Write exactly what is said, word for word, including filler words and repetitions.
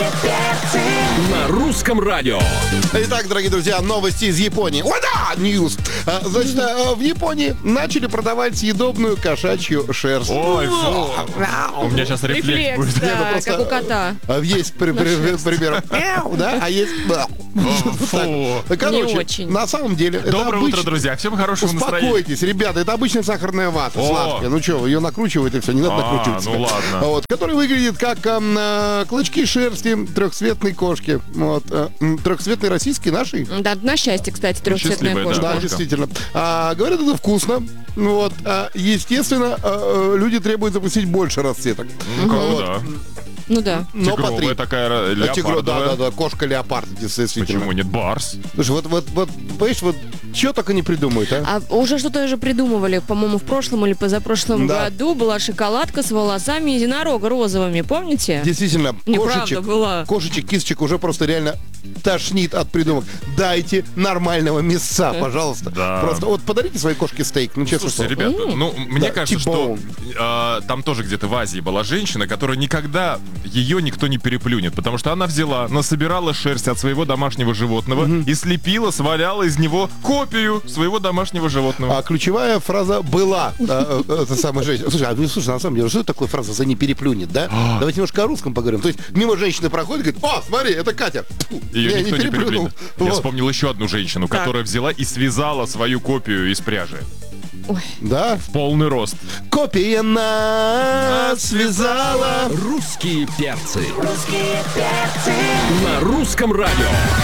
На русском радио. Итак, дорогие друзья, новости из Японии. О, да, ньюс. А, Значит, а, в Японии начали продавать съедобную кошачью шерсть. Ой, фу. У меня сейчас рефлекс Рефлекс, будет. да, ну, просто- как у кота. А, Есть, при- при- пример, мяу, да, а есть... да. Фу. Короче, Не очень. на самом деле... это Доброе утро, обыч- друзья. Всем хорошего настроения. Успокойтесь, ребята, это обычная сахарная вата, О. сладкая. Ну что, ее накручивают и все, не надо А, накручивать. ну себя. ладно. Вот, который выглядит как эм, э, клочки шерсти трехцветной кошки. Вот, э, м, трехцветной российской нашей. Да, на счастье, кстати, трехцветная Счастливая, кошка. Да, кошка. действительно. А, говорят, это вкусно. Вот, а, естественно, а, э, люди требуют запустить больше расцветок. Ну, как бы Вот. да. Ну да. Но по три. Тигровая такая ра- А, тигро- да, да, леопардовая. да, кошка-леопард, действительно. Почему нет барс? Слушай, вот, вот, вот, понимаешь, вот, что только не придумают, а? А уже что-то же придумывали, по-моему, в прошлом или позапрошлом Да. году была шоколадка с волосами единорога розовыми, помните? Действительно, Неправда кошечек, была. кошечек, кисочек уже просто реально тошнит от придумок. Дайте нормального мясца, пожалуйста. Да. Просто вот подарите своей кошке стейк, ну честно Слушайте, слово. ребята, ну, мне Да, кажется, что T-bone. э, там тоже где-то в Азии была женщина, которая никогда, ее никто не переплюнет, потому что она взяла, насобирала шерсть от своего домашнего животного и слепила, сваляла из него копию своего домашнего животного. А ключевая фраза была, да, э, это самая женщина. Слушай, а, ну, слушай, на самом деле, что такое фраза «за не переплюнет», да? Давайте немножко о русском поговорим. То есть мимо женщины проходит и говорит: о, смотри, это Катя. Фу, Ее я никто не переплюнет. Я Вот. вспомнил еще одну женщину, Так. которая взяла и связала свою копию из пряжи. Да? Полный рост. Копия нас связала. Русские перцы. На русском радио.